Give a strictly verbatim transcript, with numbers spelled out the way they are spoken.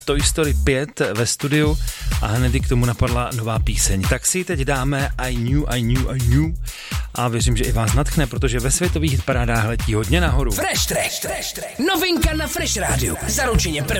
Toy Story pět ve studiu a hned k tomu napadla nová píseň. Tak si ji teď dáme I knew, I knew, I knew a věřím, že i vás nadchne, protože ve světových hitparádách letí hodně nahoru. Fresh Track, Fresh Track. Novinka na Fresh Rádiu. Zaručeně první.